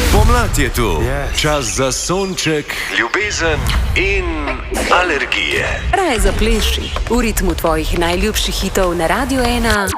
Pomlad je tu, Yes. čas za sonček, ljubezen in alergije. Raje zapleši v ritmu tvojih najljubših hitov na Radio 1.